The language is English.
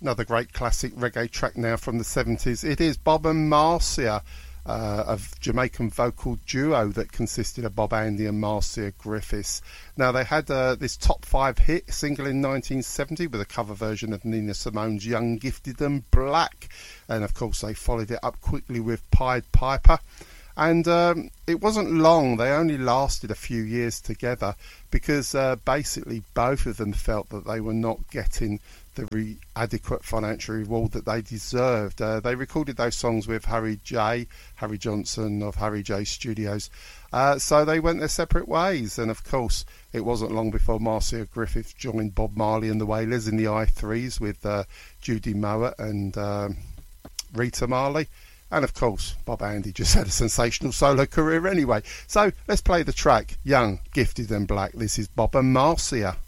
Another great classic reggae track now from the 70s. It is Bob and Marcia, a Jamaican vocal duo that consisted of Bob Andy and Marcia Griffiths. Now, they had this top 5 hit single in 1970 with a cover version of Nina Simone's Young, Gifted and Black. And, of course, they followed it up quickly with Pied Piper. And it wasn't long. They only lasted a few years together because basically both of them felt that they were not getting the adequate financial reward that they deserved. They recorded those songs with Harry Johnson of Harry J Studios. So they went their separate ways. And of course, it wasn't long before Marcia Griffiths joined Bob Marley and the Wailers in the I3s with Judy Mowat and Rita Marley. And of course, Bob Andy just had a sensational solo career anyway. So let's play the track, Young, Gifted and Black. This is Bob and Marcia.